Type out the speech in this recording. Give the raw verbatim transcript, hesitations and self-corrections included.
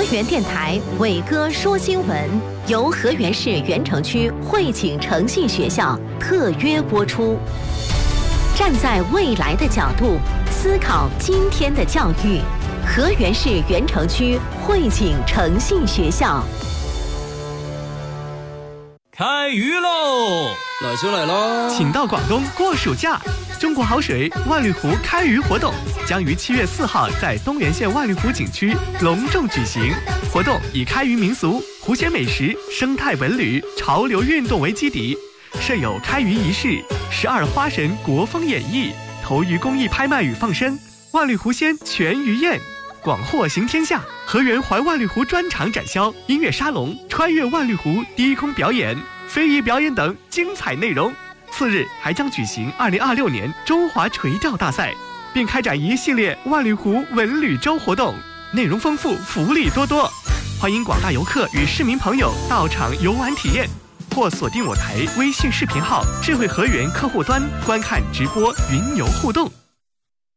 河源电台伟哥说新闻由河源市源城区汇景诚信学校特约播出。站在未来的角度思考今天的教育，河源市源城区汇景诚信学校。 开鱼喽！ 来就来喽！ 请到广东过暑假。中国好水万绿湖开渔活动将于七月四号在东源县万绿湖景区隆重举行。活动以开渔民俗、湖鲜美食、生态文旅、潮流运动为基底，设有开渔仪式、十二花神国风演绎、投鱼工艺拍卖与放生、万绿湖鲜全鱼宴，广获行天下。河源环万绿湖专场展销、音乐沙龙、穿越万绿湖低空表演、非遗表演等精彩内容。次日还将举行二零二六年中华垂钓大赛，并开展一系列万绿湖文旅周活动，内容丰富，福利多多。欢迎广大游客与市民朋友到场游玩体验，或锁定我台微信视频号智慧河源客户端观看直播云游互动。